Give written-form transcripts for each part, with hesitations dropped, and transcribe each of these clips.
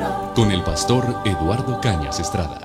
con el pastor Eduardo Cañas Estrada.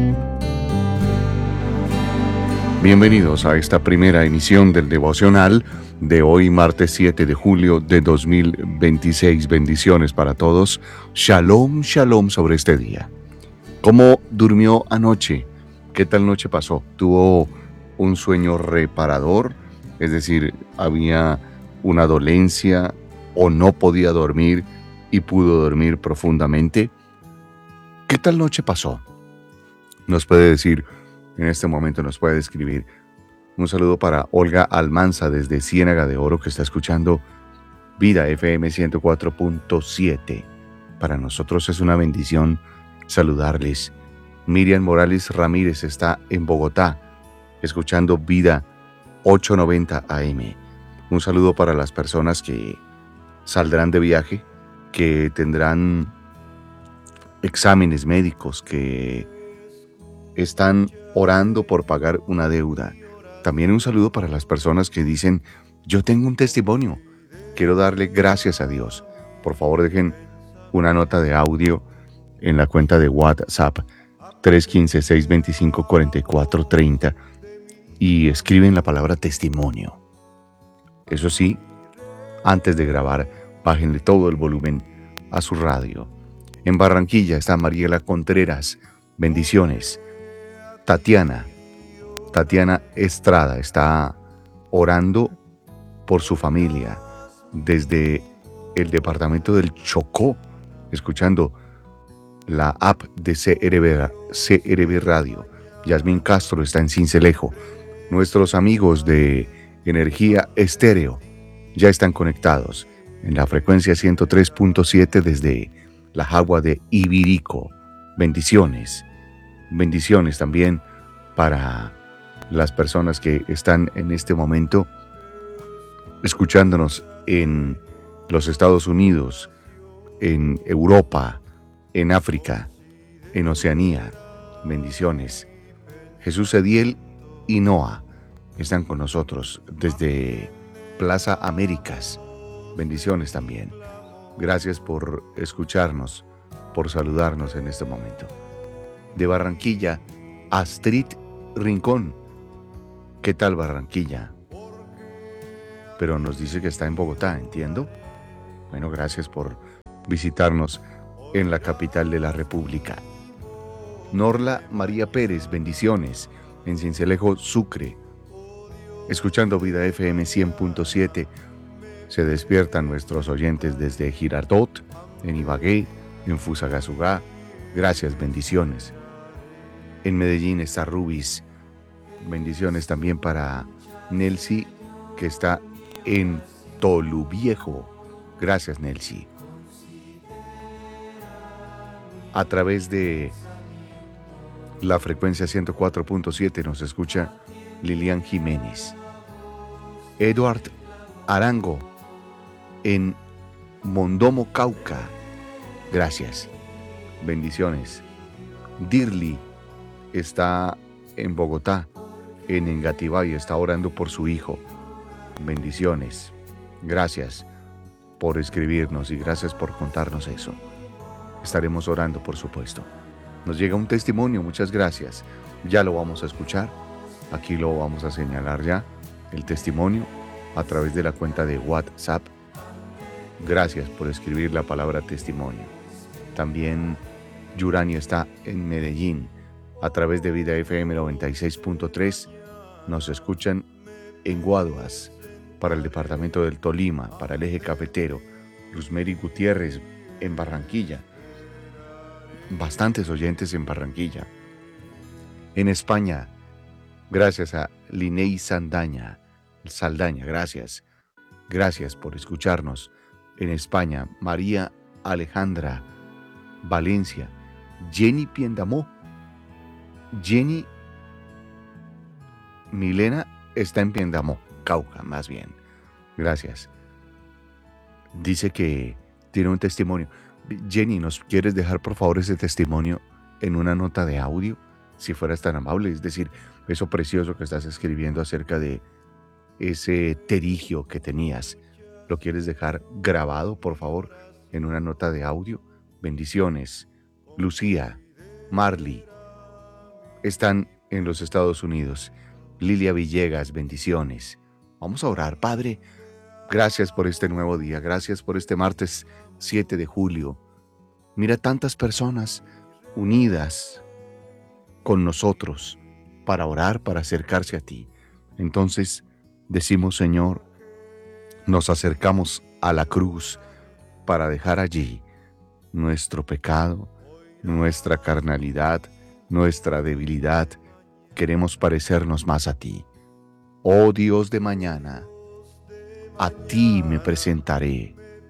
Bienvenidos a esta primera emisión del devocional de hoy, martes 7 de julio de 2026. Bendiciones para todos. Shalom, shalom sobre este día. ¿Cómo durmió anoche? ¿Qué tal noche pasó? ¿Tuvo un sueño reparador? Es decir, ¿había una dolencia o no podía dormir y pudo dormir profundamente? ¿Qué tal noche pasó? Nos puede decir en este momento, nos puede escribir. Un saludo para Olga Almanza desde Ciénaga de Oro, que está escuchando Vida FM 104.7. Para nosotros es una bendición saludarles. Miriam Morales Ramírez está en Bogotá, escuchando Vida 890 AM. Un saludo para las personas que saldrán de viaje, que tendrán exámenes médicos, que están orando por pagar una deuda. También un saludo para las personas que dicen: yo tengo un testimonio, quiero darle gracias a Dios. Por favor, dejen una nota de audio en la cuenta de WhatsApp 315-625-4430 y escriben la palabra testimonio. Eso sí, antes de grabar, bájenle todo el volumen a su radio. En Barranquilla está Mariela Contreras. Bendiciones. Tatiana Estrada está orando por su familia desde el departamento del Chocó, escuchando la app de CRB Radio. Yasmín Castro está en Sincelejo. Nuestros amigos de Energía Estéreo ya están conectados en la frecuencia 103.7 desde la Jagua de Ibirico. Bendiciones. Bendiciones también para las personas que están en este momento escuchándonos en los Estados Unidos, en Europa, en África, en Oceanía. Bendiciones. Jesús Ediel y Noah están con nosotros desde Plaza Américas. Bendiciones también. Gracias por escucharnos, por saludarnos en este momento. De Barranquilla, Astrid Rincón. ¿Qué tal Barranquilla? Pero nos dice que está en Bogotá, ¿entiendo? Bueno, gracias por visitarnos en la capital de la República. Norla María Pérez, bendiciones, en Sincelejo, Sucre. Escuchando Vida FM 100.7, se despiertan nuestros oyentes desde Girardot, en Ibagué, en Fusagasugá. Gracias, bendiciones. En Medellín está Rubis. Bendiciones también para Nelcy, que está en Toluviejo. Gracias, Nelcy. A través de la frecuencia 104.7 nos escucha Lilian Jiménez. Eduard Arango en Mondomo, Cauca. Gracias. Bendiciones. Dirly está en Bogotá, en Engativá, y está orando por su hijo. Bendiciones. Gracias por escribirnos y gracias por contarnos eso. Estaremos orando, por supuesto. Nos llega un testimonio, muchas gracias. Ya lo vamos a escuchar. Aquí lo vamos a señalar ya, el testimonio, a través de la cuenta de WhatsApp. Gracias por escribir la palabra testimonio. También Yurani está en Medellín. A través de Vida FM 96.3 nos escuchan en Guaduas, para el departamento del Tolima, para el eje cafetero. Luzmeri Gutiérrez en Barranquilla. Bastantes oyentes en Barranquilla. En España, gracias a Linei Saldaña, gracias. Gracias por escucharnos. En España, María Alejandra Valencia, Jenny Piendamó. Jenny Milena está en Piendamó, Cauca, más bien. Gracias. Dice que tiene un testimonio. Jenny, ¿nos quieres dejar por favor ese testimonio en una nota de audio? Si fueras tan amable, es decir, eso precioso que estás escribiendo acerca de ese terigio que tenías. ¿Lo quieres dejar grabado, por favor, en una nota de audio? bendiciones. Lucía, Marley, están en los Estados Unidos. Lilia Villegas, bendiciones. Vamos a orar. Padre, gracias por este nuevo día, gracias por este martes 7 de julio. Mira tantas personas unidas con nosotros para orar, para acercarse a ti. Entonces decimos, Señor, nos acercamos a la cruz para dejar allí nuestro pecado, nuestra carnalidad, nuestra debilidad. Queremos parecernos más a ti. Oh Dios de mañana, a ti me presentaré.